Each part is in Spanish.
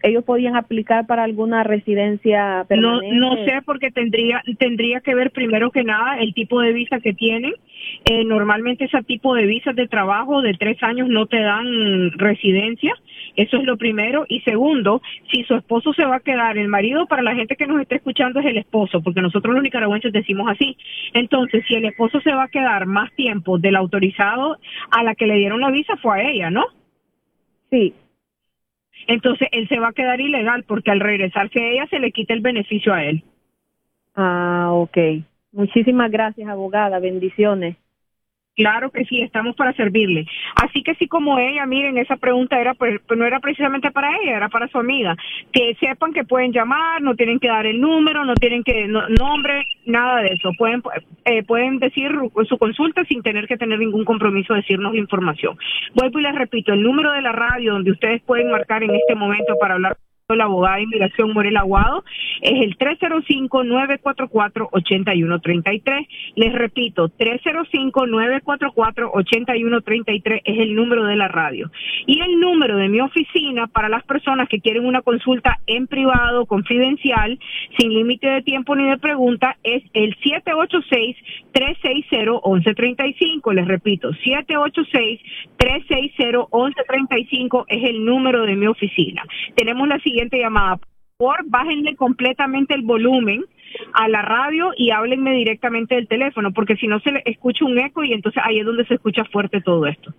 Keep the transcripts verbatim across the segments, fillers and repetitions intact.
ellos podían aplicar para alguna residencia permanente. No, no sé, porque tendría tendría que ver primero que nada el tipo de visa que tienen. Eh, normalmente ese tipo de visas de trabajo de tres años no te dan residencia. Eso es lo primero. Y segundo, si su esposo se va a quedar, el marido, para la gente que nos está escuchando, es el esposo, porque nosotros los nicaragüenses decimos así. Entonces, si el esposo se va a quedar más tiempo del autorizado, a la que le dieron la visa fue a ella, ¿no? Sí. Entonces, él se va a quedar ilegal, porque al regresarse a ella se le quita el beneficio a él. Ah, ok. Muchísimas gracias, abogada. Bendiciones. Claro que sí, estamos para servirle. Así que sí, como ella, miren, esa pregunta era pues, no era precisamente para ella, era para su amiga. Que sepan que pueden llamar, no tienen que dar el número, no tienen que no, nombre, nada de eso. Pueden eh, pueden decir su consulta sin tener que tener ningún compromiso de decirnos la información. Vuelvo y les repito, el número de la radio donde ustedes pueden marcar en este momento para hablar con la abogada de inmigración Morel Aguado es el tres cero cinco, nueve cuatro cuatro, ocho uno tres tres. Les repito, tres cero cinco, nueve cuatro cuatro, ocho uno tres tres es el número de la radio. Y el número de mi oficina para las personas que quieren una consulta en privado, confidencial, sin límite de tiempo ni de pregunta, es el siete ocho seis, tres seis cero, once treinta y cinco. Les repito, siete ocho seis, tres seis cero, once treinta y cinco es el número de mi oficina. Tenemos la siguiente llamada. Por bájenle completamente el volumen a la radio y háblenme directamente del teléfono, porque si no se le escucha un eco y entonces ahí es donde se escucha fuerte todo esto.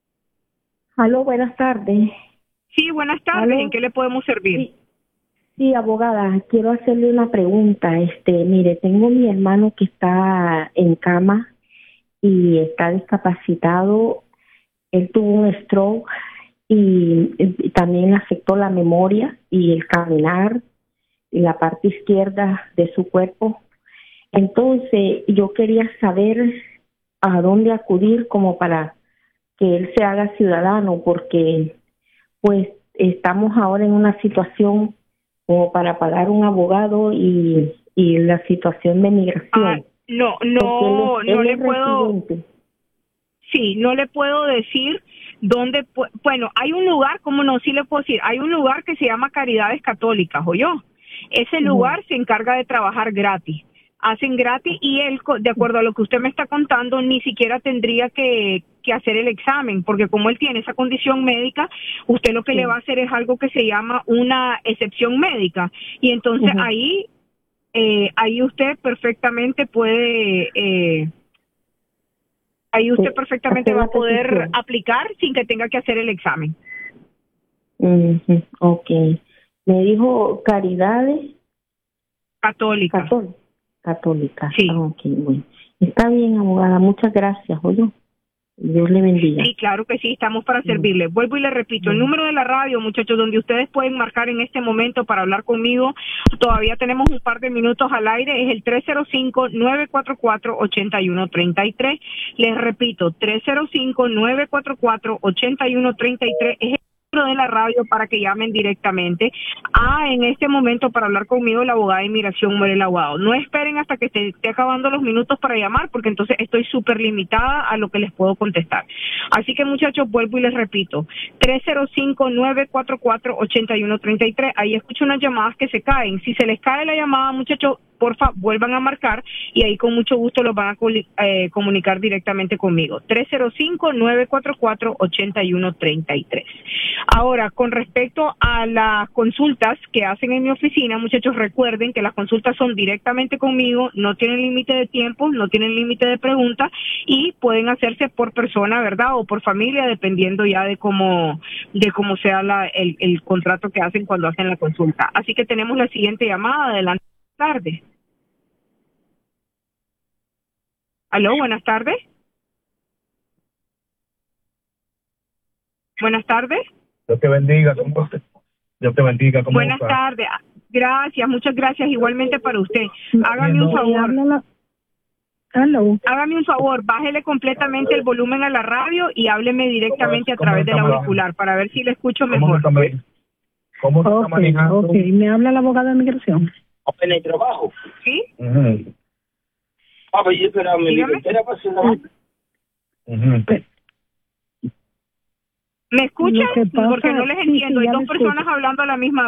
Aló, buenas tardes. Sí, buenas tardes. ¿Aló? ¿En qué le podemos servir? Sí, sí, abogada, quiero hacerle una pregunta. Este, mire, tengo mi hermano que está en cama y está discapacitado. Él tuvo un stroke y, y también afectó la memoria y el caminar y la parte izquierda de su cuerpo. Entonces, yo quería saber a dónde acudir como para que él se haga ciudadano, porque pues estamos ahora en una situación como para pagar un abogado y, y la situación de migración. Ah, no, no, él es, no él le es puedo... residente. Sí, no le puedo decir dónde, bueno, hay un lugar, como no, sí le puedo decir, hay un lugar que se llama Caridades Católicas, ¿oyó? Ese lugar uh-huh. se encarga de trabajar gratis, hacen gratis y él, de acuerdo a lo que usted me está contando, ni siquiera tendría que, que hacer el examen, porque como él tiene esa condición médica, usted lo que sí. le va a hacer es algo que se llama una excepción médica, y entonces uh-huh. ahí, eh, ahí usted perfectamente puede... Eh, Ahí usted perfectamente va a poder aplicar sin que tenga que hacer el examen. Uh-huh. Ok. Me dijo Caridades Católica. Cató- Católica. Sí. Ah, ok, bueno. Está bien, abogada. Muchas gracias. Oye, Dios le bendiga. Sí, claro que sí, estamos para servirle. Uh-huh. Vuelvo y le repito, uh-huh. el número de la radio, muchachos, donde ustedes pueden marcar en este momento para hablar conmigo, todavía tenemos un par de minutos al aire, es el tres cero cinco, nueve cuatro cuatro, ocho uno tres tres. Les repito, tres cero cinco, nueve cuatro cuatro, ocho uno tres tres es el de la radio para que llamen directamente a en este momento para hablar conmigo la abogada de inmigración Morel Aguado. No esperen hasta que esté, esté acabando los minutos para llamar, porque entonces estoy súper limitada a lo que les puedo contestar. Así que, muchachos, vuelvo y les repito, tres cero cinco, nueve cuatro cuatro, ocho uno tres tres. Ahí escucho unas llamadas que se caen. Si se les cae la llamada, muchachos, porfa, vuelvan a marcar y ahí con mucho gusto los van a eh, comunicar directamente conmigo. tres cero cinco, nueve cuatro cuatro, ocho uno tres tres. Ahora, con respecto a las consultas que hacen en mi oficina, muchachos, recuerden que las consultas son directamente conmigo, no tienen límite de tiempo, no tienen límite de preguntas y pueden hacerse por persona, ¿verdad? O por familia, dependiendo ya de cómo, de cómo sea la, el, el contrato que hacen cuando hacen la consulta. Así que tenemos la siguiente llamada. Adelante. Tarde. Aló, buenas tardes. Buenas tardes. Dios te bendiga, ¿cómo estás? Dios te bendiga, ¿cómo Buenas estás? tardes. Gracias, muchas gracias igualmente para usted. Hágame un favor. Aló. Hágame un favor, bájele completamente el volumen a la radio y hábleme directamente a través del auricular para ver si le escucho mejor. ¿Cómo se está, ¿Cómo se okay, está manejando? Ok, me habla la abogada de migración. En el trabajo. ¿Sí? Uh-huh. Ah, pues yo esperaba mi billetera para hacer nada. Uh-huh. ¿Me escuchan? Lo que pasa- Porque no les sí, entiendo. sí, Hay ya dos le personas escucho. hablando a la misma vez.